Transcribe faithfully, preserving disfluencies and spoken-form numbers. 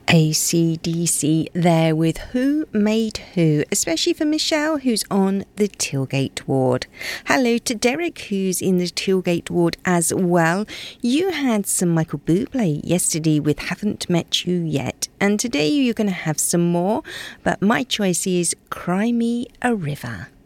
A C D C there with Who Made Who, especially for Michelle, who's on the Tilgate ward. Hello to Derek, who's in the Tilgate ward as well. You had some Michael Bublé yesterday with Haven't Met You Yet, and today you're going to have some more, but my choice is Cry Me a River.